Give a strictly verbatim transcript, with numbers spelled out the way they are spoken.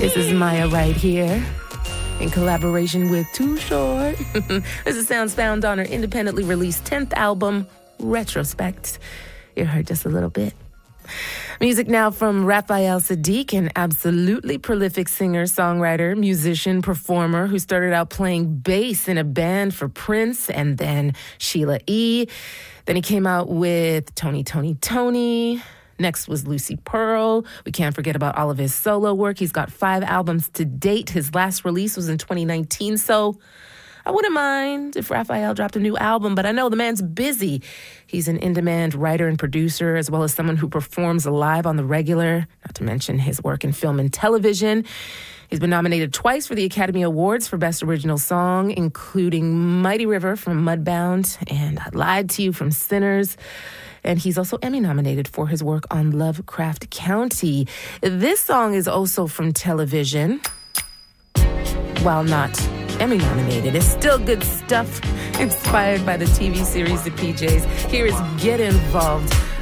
This is Maya right here, in collaboration with Too Short. This is sounds found on her independently released tenth album, Retrospect. You heard just a little bit. Music now from Raphael Saadiq, an absolutely prolific singer, songwriter, musician, performer who started out playing bass in a band for Prince and then Sheila E. Then he came out with Tony, Tony, Tony. Next was Lucy Pearl. We can't forget about all of his solo work. He's got five albums to date. His last release was in twenty nineteen, so I wouldn't mind if Raphael dropped a new album, but I know the man's busy. He's an in-demand writer and producer, as well as someone who performs live on the regular, not to mention his work in film and television. He's been nominated twice for the Academy Awards for Best Original Song, including Mighty River from Mudbound and I Lied to You from Sinners. And he's also Emmy nominated for his work on Lovecraft County. This song is also from television. While not Emmy nominated, it's still good stuff, inspired by the T V series The P Js. Here is Get Involved